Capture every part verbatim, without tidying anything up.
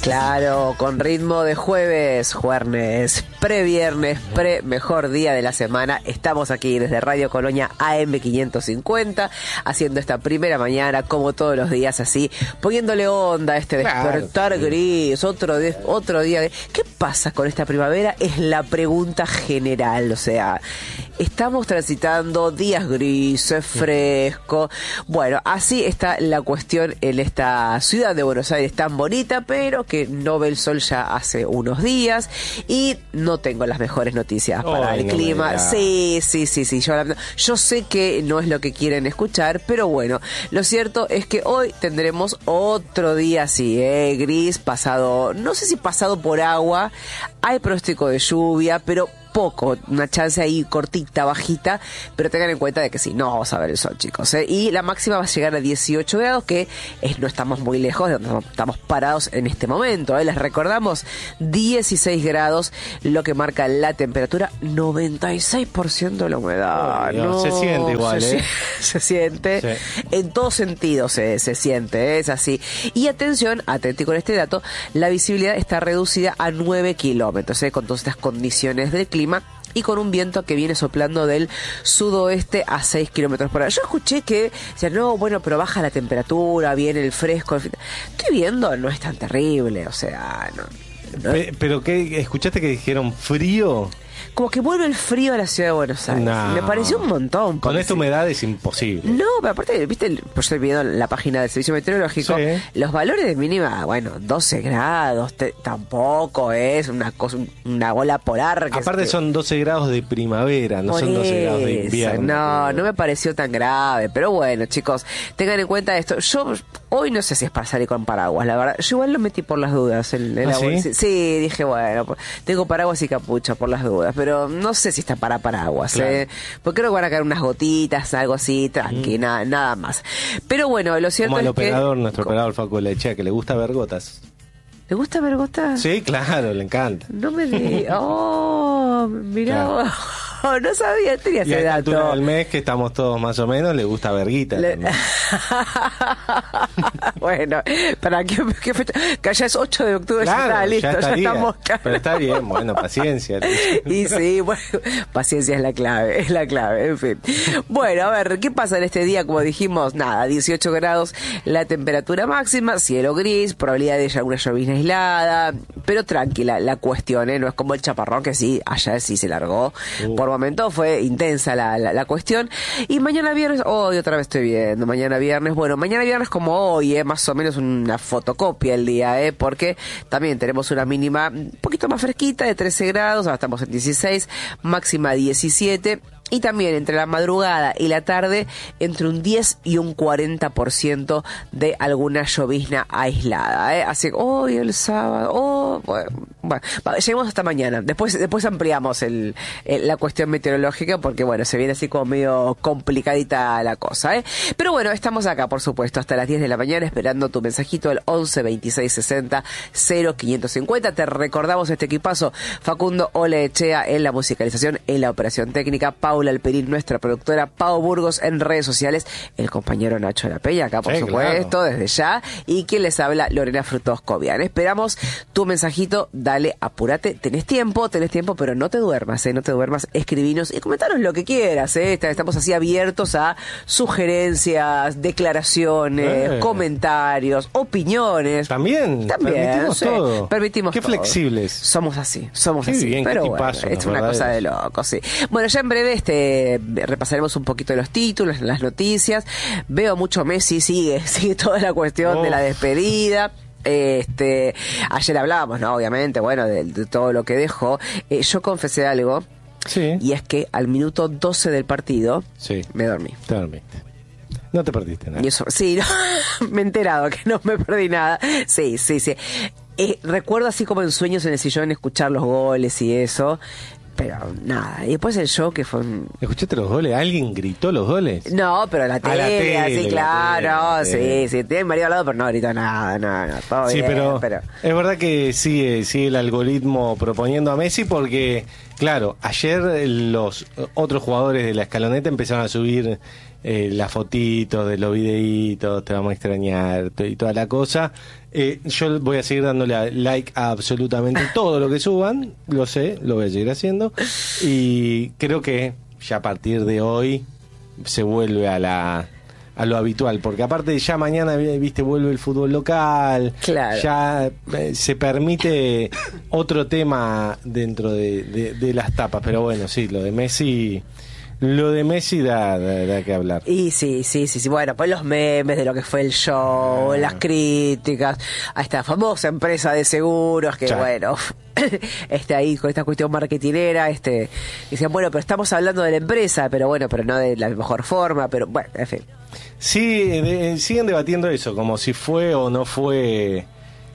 Claro, con ritmo de jueves, jueves, pre-viernes, pre-mejor día de la semana. Estamos aquí desde Radio Colonia A M quinientos cincuenta, haciendo esta primera mañana, como todos los días, así, poniéndole onda a este despertar claro, gris, otro, de, otro día. De... ¿Qué pasa con esta primavera? Es la pregunta general, o sea... Estamos transitando días grises, fresco. Bueno, así está la cuestión en esta ciudad de Buenos Aires tan bonita, pero que no ve el sol ya hace unos días y no tengo las mejores noticias para oh, el no clima. Sí, sí, sí, sí. Yo, yo sé que no es lo que quieren escuchar, pero bueno, lo cierto es que hoy tendremos otro día así, ¿eh? Gris, pasado, no sé si pasado por agua, hay pronóstico de lluvia, pero poco, una chance ahí cortita, bajita, pero tengan en cuenta de que sí, no vamos a ver el sol, chicos, ¿eh? Y la máxima va a llegar a dieciocho grados, que es, no estamos muy lejos de donde estamos parados en este momento, ¿eh? Les recordamos, dieciséis grados, lo que marca la temperatura, noventa y seis por ciento de la humedad. Oh, no, se siente igual, se, ¿eh? Se siente, sí. En todos sentidos se, se siente, ¿eh? Es así. Y atención, atenti con este dato, la visibilidad está reducida a nueve kilómetros, ¿eh? Con todas estas condiciones del clima, y con un viento que viene soplando del sudoeste a seis kilómetros por hora. Yo escuché que, o sea, no, bueno, pero baja la temperatura, viene el fresco. Estoy viendo, no es tan terrible, o sea, no. no. Pe- ¿Pero qué? ¿Escuchaste que dijeron frío? Como que vuelve el frío a la ciudad de Buenos Aires. No. Me pareció un montón. Con esta humedad es imposible. No, pero aparte, viste, pues estoy viendo la página del Servicio Meteorológico, sí. Los valores de mínima, bueno, doce grados, te, tampoco es una cosa, una bola polar. Que aparte es, son doce grados de primavera, no son doce grados de invierno. No, no me pareció tan grave, pero bueno, chicos, tengan en cuenta esto. Yo hoy no sé si es para salir con paraguas, la verdad. Yo igual lo metí por las dudas. En, en ¿Ah, la sí? sí, sí, dije, bueno, tengo paraguas y capucha por las dudas, pero no sé si está para paraguas, claro. ¿eh? Porque creo que van a caer unas gotitas, algo así, tranqui, mm. nada, nada más. Pero bueno, lo cierto Como es el operador, que... nuestro operador Facu Lechea, que le gusta ver gotas. ¿Le gusta ver gotas? Sí, claro, le encanta. No me digas. Oh, mirá. Claro. Oh, no sabía, tenía ese dato. Y a esta altura del mes, que estamos todos más o menos, le gusta verguita. Le... Bueno, para que, que, que allá es ocho de octubre, claro, ya está listo, ya, ya estamos. Pero está bien, bueno, paciencia. Y sí, bueno, paciencia es la clave, es la clave, en fin. Bueno, a ver, ¿qué pasa en este día? Como dijimos, nada, dieciocho grados, la temperatura máxima, cielo gris, probabilidad de alguna llovizna aislada, pero tranquila la cuestión, ¿eh? No es como el chaparrón que sí, allá sí se largó. Uh. Por momento fue intensa la, la, la cuestión. Y mañana viernes, hoy oh, otra vez estoy viendo, mañana viernes, bueno, mañana viernes como hoy, ¿eh? Más o menos una fotocopia el día, ¿eh? Porque también tenemos una mínima un poquito más fresquita de trece grados, ahora estamos en dieciséis, máxima diecisiete. Y también entre la madrugada y la tarde, entre un diez y un cuarenta por ciento de alguna llovizna aislada, ¿eh? Así que hoy el sábado, oh, bueno, bueno, lleguemos hasta mañana. Después después ampliamos el, el, la cuestión meteorológica porque, bueno, se viene así como medio complicadita la cosa, ¿eh? Pero bueno, estamos acá, por supuesto, hasta las diez de la mañana esperando tu mensajito al once veintiséis sesenta cero quinientos cincuenta. Te recordamos este equipazo: Facundo Olechea en la musicalización, en la operación técnica, Paula Alperín, nuestra productora, Pau Burgos en redes sociales, el compañero Nacho La Peña acá, por sí, supuesto, claro. Desde ya, y quien les habla, Lorena Frutosco Vian. Esperamos tu mensajito, dale, apúrate, tenés tiempo, tenés tiempo, pero no te duermas, ¿eh? No te duermas, escribinos y comentaros lo que quieras, ¿eh? Estamos así abiertos a sugerencias, declaraciones, eh. comentarios, opiniones. También, También, permitimos sí, todo. Permitimos Qué todo. flexibles. Somos así, somos qué así. Bien, pero qué bueno, tipazo, es una cosa de loco, sí. Bueno, ya en breve este repasaremos un poquito de los títulos, las noticias. Veo mucho Messi, sigue, sigue toda la cuestión oh. de la despedida. Este, ayer hablábamos, ¿no? Obviamente, bueno, de, de todo lo que dejó. Eh, yo confesé algo. Sí. Y es que al minuto doce del partido, sí. me dormí. Te dormiste. No te perdiste nada. Y eso, sí, no, me he enterado que no me perdí nada. Sí, sí, sí. Eh, recuerdo así como en sueños en el sillón escuchar los goles y eso. Pero nada, y después el show que fue un... ¿Escuchaste los goles? ¿Alguien gritó los goles? No, pero la tele, la tele así, claro, la tele, sí, sí, tiene marido al lado, pero no gritó nada, no, no, todo sí, bien, pero, pero es verdad que sigue, sigue el algoritmo proponiendo a Messi porque, claro, ayer los otros jugadores de la escaloneta empezaron a subir eh, las fotitos de los videitos, te vamos a extrañar y toda la cosa. Eh, yo voy a seguir dándole like a absolutamente todo lo que suban, lo sé, lo voy a seguir haciendo, y creo que ya a partir de hoy se vuelve a la a lo habitual, porque aparte ya mañana, viste, vuelve el fútbol local, claro. ya eh, se permite otro tema dentro de, de, de las tapas, pero bueno, sí, lo de Messi... Lo de Messi da, da, da que hablar. Y sí, sí, sí, sí. Bueno, pues los memes de lo que fue el show, ah. las críticas, a esta famosa empresa de seguros que, claro. bueno, este ahí con esta cuestión marketinera, este, decían, bueno, pero estamos hablando de la empresa, pero bueno, pero no de la mejor forma, pero bueno, en fin. Sí, de, siguen debatiendo eso, como si fue o no fue...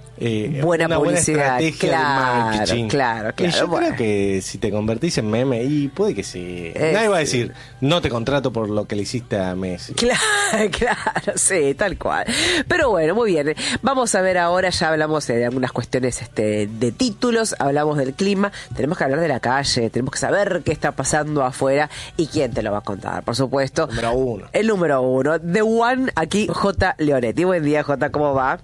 Eh, buena una publicidad, buena estrategia claro, de marketing. claro, claro. Y yo bueno. creo que si te convertís en meme, y puede que sí. Es, Nadie va a decir, no te contrato por lo que le hiciste a Messi. Claro, claro, sí, tal cual. Pero bueno, muy bien. Vamos a ver ahora, ya hablamos de algunas cuestiones este, de títulos, hablamos del clima, tenemos que hablar de la calle, tenemos que saber qué está pasando afuera y quién te lo va a contar, por supuesto. Número uno. El número uno, The One, aquí J. Leonetti. Buen día, J, ¿cómo va?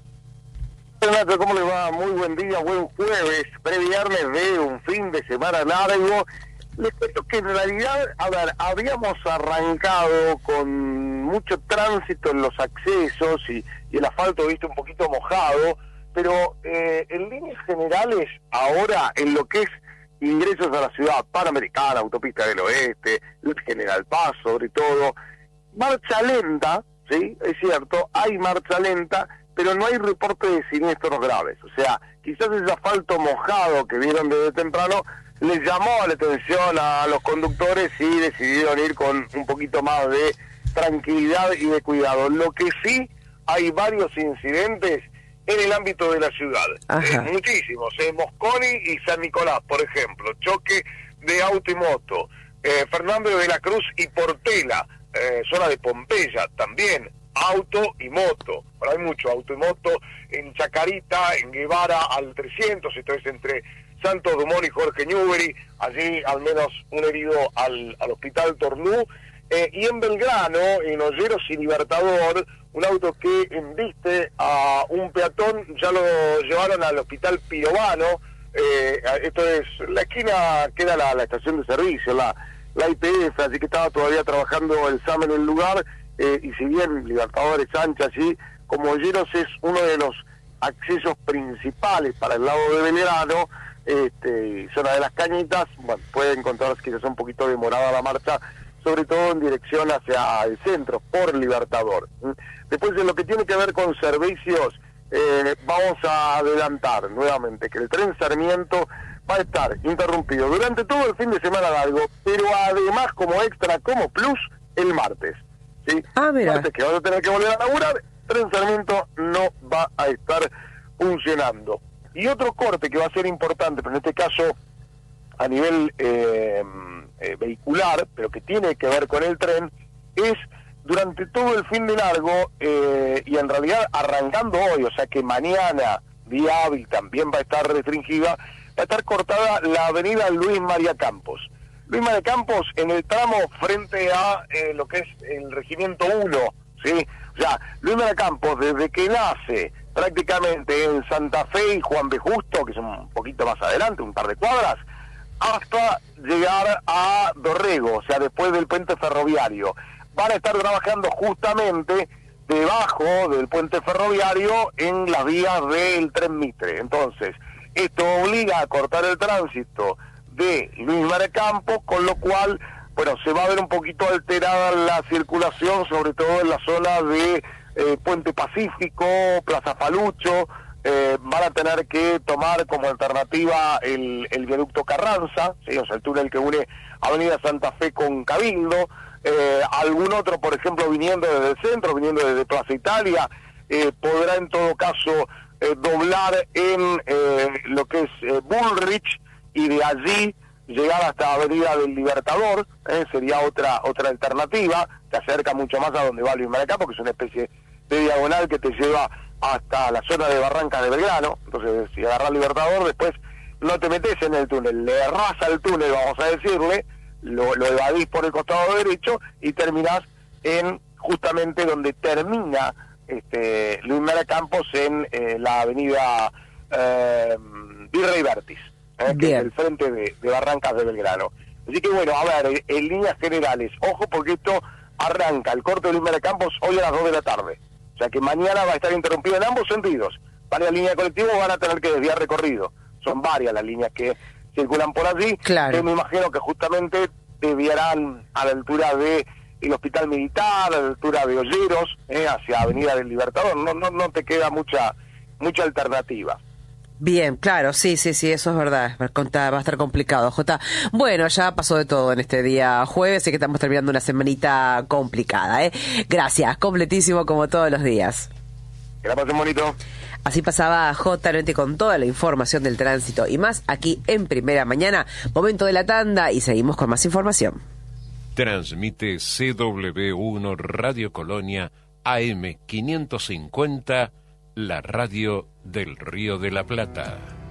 Renato, ¿cómo le va? Muy buen día, buen jueves, previernes de un fin de semana largo. Les cuento que en realidad, a ver, habíamos arrancado con mucho tránsito en los accesos y, y el asfalto, viste, un poquito mojado, pero eh, en líneas generales, ahora en lo que es ingresos a la ciudad panamericana, autopista del oeste, el General Paz sobre todo, marcha lenta, ¿sí? Es cierto, hay marcha lenta, pero no hay reporte de siniestros graves. O sea, quizás ese asfalto mojado que vieron desde temprano les llamó la atención a los conductores y decidieron ir con un poquito más de tranquilidad y de cuidado. Lo que sí, hay varios incidentes en el ámbito de la ciudad. Eh, muchísimos. Eh, Mosconi y San Nicolás, por ejemplo. Choque de auto y moto. Eh, Fernando de la Cruz y Portela, eh, zona de Pompeya, también. Auto y moto, bueno, hay mucho auto y moto en Chacarita, en Guevara al trescientos, esto es entre Santos Dumont y Jorge Newbery, allí al menos un herido al, al hospital Tornú, eh, y en Belgrano, en Olleros y Libertador, un auto que embiste a un peatón, ya lo llevaron al hospital Pirovano, eh, esto es, la esquina queda la, la estación de servicio, la, la I P F, así que estaba todavía trabajando el S A M en el lugar. Eh, y si bien Libertadores ancha allí, como Olleros es uno de los accesos principales para el lado de Belgrano, este, zona de las Cañitas, bueno, puede encontrarse quizás un poquito demorada la marcha, sobre todo en dirección hacia el centro, por Libertador. Después, en lo que tiene que ver con servicios, eh, vamos a adelantar nuevamente que el tren Sarmiento va a estar interrumpido durante todo el fin de semana largo, pero además como extra, como plus, el martes. ¿Sí? Ah, mira. Antes que vas a tener que volver a laburar, Tren Sarmiento no va a estar funcionando. Y otro corte que va a ser importante, pero en este caso a nivel eh, eh, vehicular, pero que tiene que ver con el tren, es durante todo el fin de largo, eh, y en realidad arrancando hoy, o sea que mañana, día hábil, también va a estar restringida, va a estar cortada la avenida Luis María Campos. Luis María Campos en el tramo frente a eh, lo que es el Regimiento uno, ¿sí? O sea, Luis María Campos, desde que nace prácticamente en Santa Fe y Juan B. Justo, que es un poquito más adelante, un par de cuadras, hasta llegar a Dorrego, o sea, después del puente ferroviario. Van a estar trabajando justamente debajo del puente ferroviario en las vías del Tren Mitre. Entonces, esto obliga a cortar el tránsito de Luis María Campos, con lo cual, bueno, se va a ver un poquito alterada la circulación, sobre todo en la zona de eh, Puente Pacífico, Plaza Falucho. Eh, van a tener que tomar como alternativa el, el viaducto Carranza, ¿sí? O sea, el túnel que une Avenida Santa Fe con Cabildo. Eh, algún otro, por ejemplo, viniendo desde el centro, viniendo desde Plaza Italia, eh, podrá en todo caso eh, doblar en eh, lo que es eh, Bullrich, y de allí llegar hasta Avenida del Libertador, ¿eh? Sería otra otra alternativa, te acerca mucho más a donde va Luis María Campos, que es una especie de diagonal que te lleva hasta la zona de Barrancas de Belgrano. Entonces, si agarrás Libertador, después no te metes en el túnel, le errás al túnel, vamos a decirle, lo, lo evadís por el costado derecho y terminás en justamente donde termina este, Luis Mera Campos en eh, la avenida eh, Virrey Vértiz, eh, que es el frente de, de Barrancas de Belgrano. Así que bueno, a ver, en líneas generales, ojo porque esto arranca el corte de Luis Mera Campos hoy a las dos de la tarde. O sea que mañana va a estar interrumpido en ambos sentidos. Varias líneas de colectivos van a tener que desviar recorrido. Son varias las líneas que circulan por allí. Claro. Yo me imagino que justamente desviarán a la altura de el Hospital Militar, a la altura de Olleros, eh, hacia Avenida del Libertador. No, no, no te queda mucha, mucha alternativa. Bien, claro, sí, sí, sí, eso es verdad. Va a estar complicado, Jota. Bueno, ya pasó de todo en este día jueves, así que estamos terminando una semanita complicada, ¿eh? Gracias, completísimo como todos los días. Que la pasen bonito. Así pasaba J N T con toda la información del tránsito y más aquí en Primera Mañana. Momento de la tanda y seguimos con más información. Transmite C W uno Radio Colonia A M quinientos cincuenta, la radio del Río de la Plata.